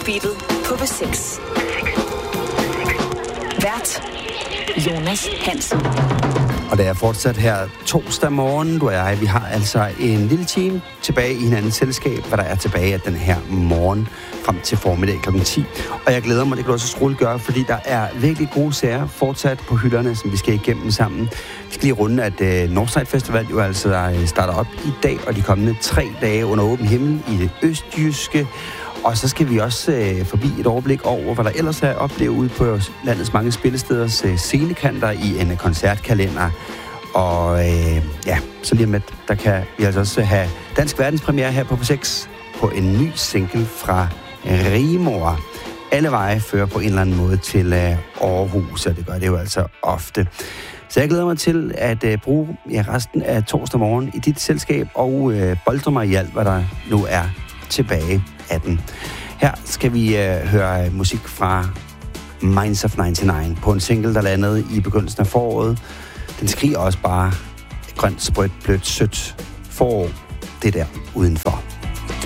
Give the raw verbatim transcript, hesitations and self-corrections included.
Beatet på B seks. Vært Jonas Hansen. Og det er fortsat her torsdag morgen, du og jeg. Vi har altså en lille time tilbage i hinandens selskab, hvad der er tilbage af den her morgen frem til formiddag klokken ti. Og jeg glæder mig, det kan du også roligt gøre, fordi der er virkelig gode sager fortsat på hylderne, som vi skal igennem sammen. Vi skal lige runde, at uh, Northside Festival jo altså starter op i dag, og de kommende tre dage under åben himmel i det østjyske. Og så skal vi også øh, forbi et overblik over, hvad der ellers er oplevet ude på landets mange spillesteders øh, scenekanter i en koncertkalender. Og øh, ja, så lige om lidt, der kan vi altså også have dansk verdenspremiere her på B seks på en ny single fra Rigmor. Alle veje fører på en eller anden måde til øh, Aarhus, og det gør det jo altså ofte. Så jeg glæder mig til at øh, bruge ja, resten af torsdag morgen i dit selskab og øh, boldre mig i alt, hvad der nu er tilbage af den. Her skal vi øh, høre musik fra Minds of nioghalvfems på en single, der landede i begyndelsen af foråret. Den skriger også bare grønt, sprødt, blødt, sødt forår. Det der udenfor.